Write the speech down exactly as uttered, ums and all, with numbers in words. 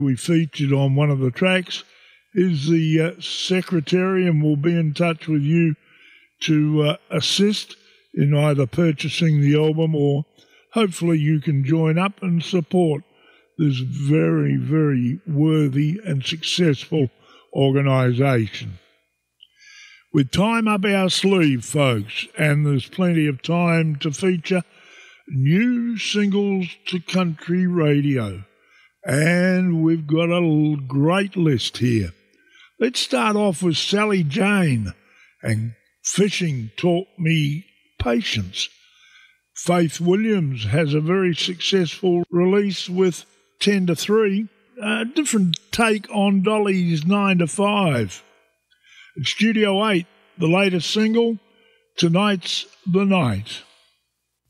we featured on one of the tracks, is the uh, secretary, and we'll be in touch with you to uh, assist in either purchasing the album or hopefully you can join up and support this very, very worthy and successful organisation. With time up our sleeve, folks, and there's plenty of time to feature new singles to country radio. And we've got a great list here. Let's start off with Sally Jane, and Fishing Taught Me Patience. Faith Williams has a very successful release with ten to three, a different take on Dolly's nine to five. Studio eight, the latest single, Tonight's the Night.